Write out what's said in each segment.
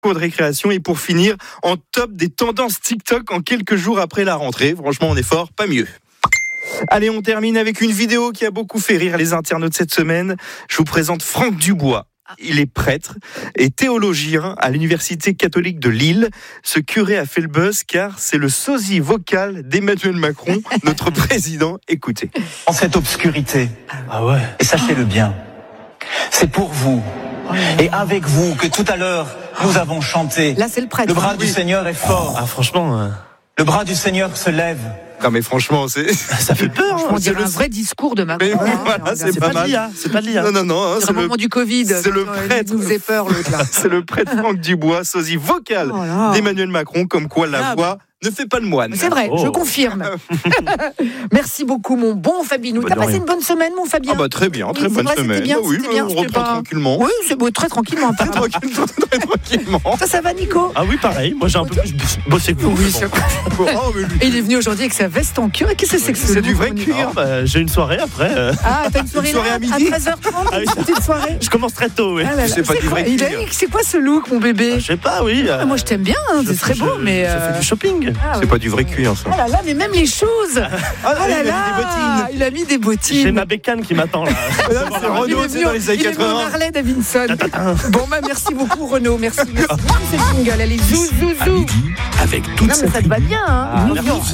cours de récréation et pour finir en top des tendances TikTok en quelques jours après la rentrée. Franchement, on est fort, pas mieux. Allez, on termine avec une vidéo qui a beaucoup fait rire les internautes cette semaine. Je vous présente Franck Dubois. Il est prêtre et théologien à l'Université catholique de Lille. Ce curé a fait le buzz car c'est le sosie vocal d'Emmanuel Macron, notre président. Écoutez. En cette obscurité, et sachez-le bien, c'est pour vous et avec vous que tout à l'heure nous avons chanté. Là, c'est le prêtre. Le bras du Seigneur est fort. Franchement. Le bras du Seigneur se lève. Non mais franchement, ça fait peur. On dirait un vrai discours de Macron. Voilà, c'est pas mal. C'est pas de l'IA. Non. C'est le moment du Covid. C'est le prêtre. Il nous faisait peur, l'autre là. C'est le prêtre Franck Dubois, sosie vocal d'Emmanuel Macron, comme quoi la voix ne fait pas le moine. C'est vrai, je confirme. Merci beaucoup, mon bon Fabinou. T'as passé une bonne semaine, mon Fabien? Très bien, très bonne semaine. C'était bien, on reprend tranquillement. Oui, c'est beau, très tranquillement. Très tranquillement. Ça va, Nico? Ah oui, pareil. Moi, j'ai un peu plus bossé que vous. Oui, et il est venu aujourd'hui avec sa veste en cuir. Qu'est-ce que c'est que ça? C'est du vrai cuir. J'ai une soirée après. Ah, t'as une soirée à midi à 13h30, une petite soirée. Je commence très tôt, oui. C'est pas du vrai cuir. C'est quoi ce look, mon bébé? Je sais pas, oui. Moi, je t'aime bien, c'est très beau, mais. Je fais du shopping. C'est pas du vrai cuir, ça. Oh là là, mais même les choses. Il a mis des bottines. J'ai ma bécane qui m'attend là. C'est Renaud, c'est dans les années 80. Il est venu en Harley Davidson. Bon, merci beaucoup, Renaud. Merci. C'est le jingle. Allez, zou. Avec toute non, mais ça te va bien, hein?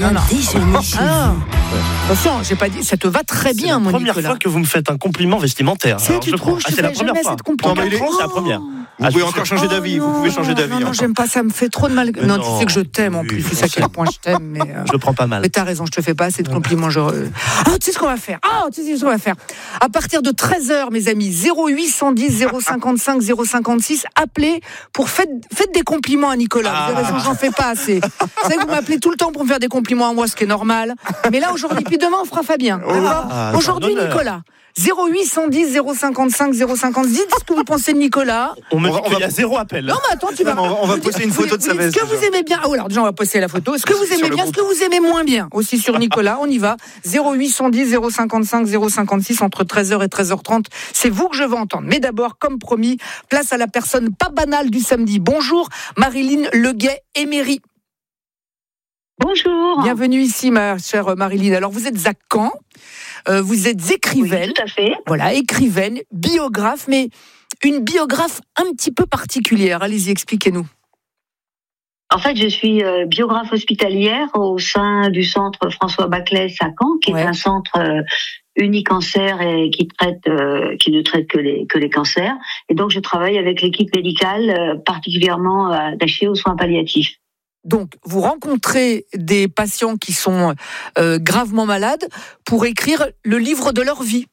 Attention, j'ai pas dit. Ça te va très bien, mon Nicolas. C'est la première fois que vous me faites un compliment vestimentaire. Tu trouves? C'est la première fois. C'est la première. Vous pouvez encore changer d'avis. Vous pouvez changer d'avis. Non, j'aime pas. Ça me fait trop de mal. Non, tu sais que je t'aime en plus. Tu sais à quel point je t'aime. Mais je le prends pas mal. Mais t'as raison, je te fais pas assez de compliments. Tu sais ce qu'on va faire? À partir de 13h, mes amis, 0810 055 056, appelez pour faites des compliments à Nicolas. Vous avez raison, j'en fais pas assez. Vous savez que vous m'appelez tout le temps pour me faire des compliments à moi, ce qui est normal. Mais là, aujourd'hui, puis demain, on fera Fabien. Aujourd'hui, Nicolas. 0810 055 056. Dites ce que vous pensez de Nicolas. On me dit qu'il y a 0 appel. Non, mais attends, tu vas. On va poster une photo de sa veste. Est-ce que vous aimez bien? Alors, déjà, on va poster la photo. Est-ce que vous aimez bien? Est-ce que vous aimez moins bien? Aussi sur Nicolas, on y va. 0810 055 056 entre 13h et 13h30. C'est vous que je veux entendre. Mais d'abord, comme promis, place à la personne pas banale du samedi. Bonjour, Marilyn Leguet-Emery. Bonjour. Bienvenue ici, ma chère Marilyn. Alors, vous êtes à Caen. Vous êtes écrivaine. Oui, tout à fait. Voilà, écrivaine, biographe, mais une biographe un petit peu particulière. Allez-y, expliquez-nous. En fait, je suis biographe hospitalière au sein du centre François Baclès à Caen, qui est un centre unicancer et qui ne traite que les cancers. Et donc, je travaille avec l'équipe médicale particulièrement attachée aux soins palliatifs. Donc, vous rencontrez des patients qui sont gravement malades pour écrire le livre de leur vie.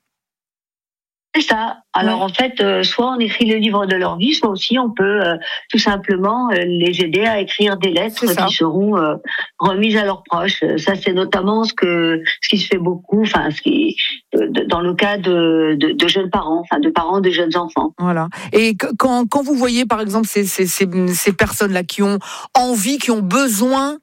C'est ça. Alors en fait, soit on écrit le livre de leur vie, soit aussi on peut tout simplement les aider à écrire des lettres qui seront remises à leurs proches. Ça, c'est notamment ce qui se fait beaucoup, dans le cas de jeunes parents, de parents de jeunes enfants. Voilà. Et quand vous voyez par exemple ces personnes-là qui ont envie, qui ont besoin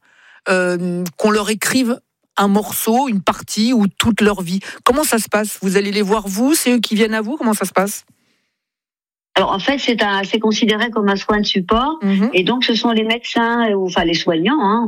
qu'on leur écrive un morceau, une partie ou toute leur vie. Comment ça se passe? Vous allez les voir vous? C'est eux qui viennent à vous? Comment ça se passe? Alors en fait, c'est considéré comme un soin de support, et donc ce sont les médecins les soignants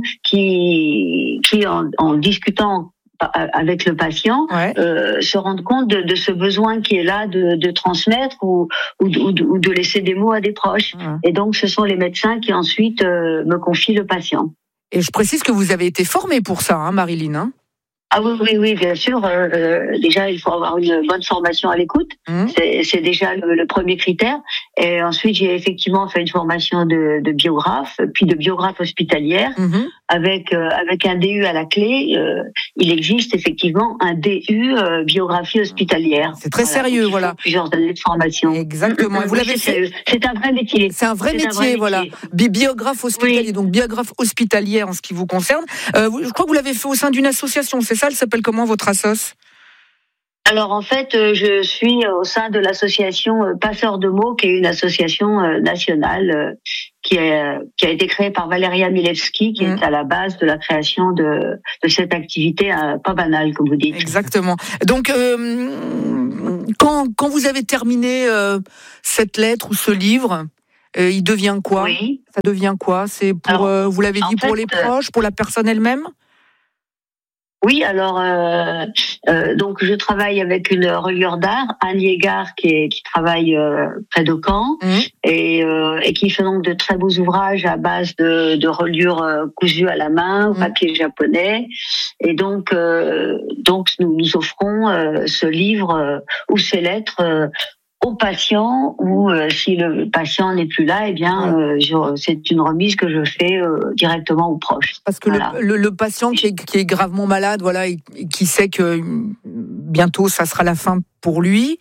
qui en discutant avec le patient se rendent compte de ce besoin qui est là de transmettre ou de laisser des mots à des proches. Et donc ce sont les médecins qui ensuite me confient le patient. Et je précise que vous avez été formée pour ça, Marilyn. Ah oui, bien sûr. Déjà, il faut avoir une bonne formation à l'écoute. C'est déjà le premier critère. Et ensuite, j'ai effectivement fait une formation de biographe, puis de biographe hospitalière, avec un DU à la clé. Il existe effectivement un DU biographie hospitalière. C'est très sérieux, voilà. Plusieurs années de formation. Exactement. Vous l'avez fait. C'est un vrai métier. C'est un vrai métier, voilà. Biographe hospitalier, donc biographe hospitalière en ce qui vous concerne. Je crois que vous l'avez fait au sein d'une association, c'est ça? Elle s'appelle comment, votre assoce? Alors en fait, je suis au sein de l'association Passeurs de mots, qui est une association nationale qui a été créée par Valéria Milewski, qui est à la base de la création de cette activité pas banale, comme vous dites. Exactement. Donc quand vous avez terminé cette lettre ou ce livre, il devient quoi ? Oui. Ça devient quoi ? C'est pour, vous l'avez dit, pour les proches, pour la personne elle-même ? Oui, alors donc je travaille avec une reliure d'art, Anne Yégard, qui travaille près de Caen et qui fait donc de très beaux ouvrages à base de reliures cousues à la main, au papier japonais. Et donc nous offrons ce livre ou ces lettres au patient, ou si le patient n'est plus là, eh bien, c'est une remise que je fais directement aux proches. Parce que le patient qui est gravement malade, voilà, et qui sait que bientôt ça sera la fin pour lui,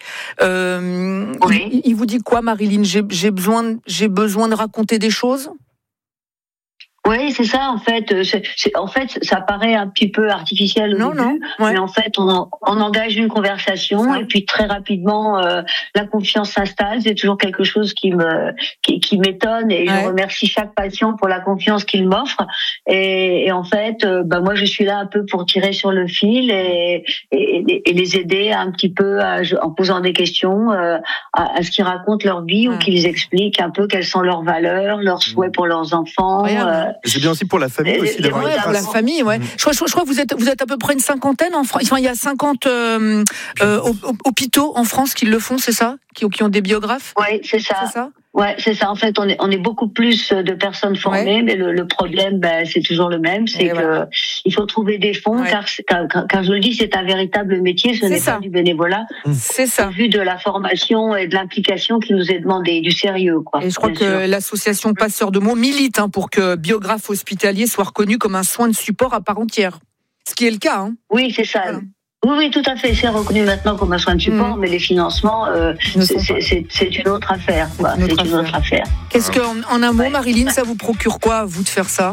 il vous dit quoi, Marilyn ? J'ai besoin de raconter des choses ? Oui, c'est ça, en fait. En fait, ça paraît un petit peu artificiel au début, mais en fait, on engage une conversation et puis très rapidement, la confiance s'installe. C'est toujours quelque chose qui m'étonne et je remercie chaque patient pour la confiance qu'il m'offre. Et en fait, moi, je suis là un peu pour tirer sur le fil et les aider un petit peu en posant des questions à ce qu'ils racontent leur vie ou qu'ils expliquent un peu quelles sont leurs valeurs, leurs souhaits pour leurs enfants. C'est bien aussi pour la famille aussi d'avoir pour la famille, Je crois que vous êtes à peu près une cinquantaine en France. Enfin, il y a 50 hôpitaux en France qui le font, c'est ça ? Qui ont des biographes ? Oui, c'est ça. Ouais, c'est ça. En fait, on est beaucoup plus de personnes formées, mais le problème, c'est toujours le même, c'est que il faut trouver des fonds, car je le dis, c'est un véritable métier, ce n'est pas du bénévolat. C'est ça. Au vu de la formation et de l'implication qui nous est demandée, du sérieux, quoi. Et je crois que l'association Passeurs de mots milite pour que biographe hospitalier soit reconnu comme un soin de support à part entière. Ce qui est le cas, hein. Oui, c'est ça. Voilà. Oui, tout à fait. C'est reconnu maintenant comme un soin de support, mais les financements, c'est une autre affaire. C'est une autre affaire. Qu'est-ce qu'en un mot, Marilyn, ça vous procure quoi, à vous, de faire ça ?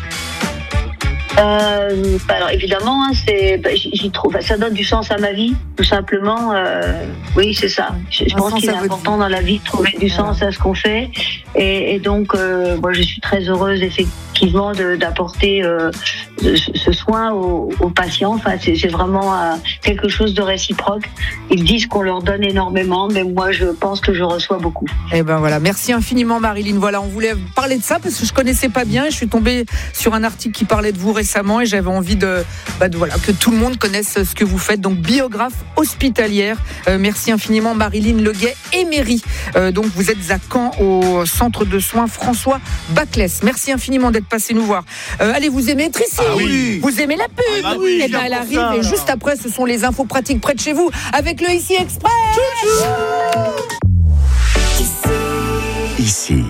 Alors évidemment, j'y trouve, ça donne du sens à ma vie, tout simplement. Oui, c'est ça. Je pense qu'il est important dans la vie de trouver du sens à ce qu'on fait, et donc moi je suis très heureuse effectivement d'apporter ce soin aux patients. Enfin, c'est vraiment quelque chose de réciproque. Ils disent qu'on leur donne énormément, mais moi je pense que je reçois beaucoup. Et ben voilà, merci infiniment, Marilyn. Voilà, on voulait parler de ça parce que je connaissais pas bien et je suis tombée sur un article qui parlait de vous récemment et j'avais envie que tout le monde connaisse ce que vous faites. Donc, biographe hospitalière. Merci infiniment, Marilyn Leguet-Emery. Donc, vous êtes à Caen, au centre de soins François Baclès. Merci infiniment d'être passé nous voir. Allez, vous aimez Tracy ? Vous aimez la pub ? Elle arrive et juste après, ce sont les infos pratiques près de chez vous avec le Ici Express. Ici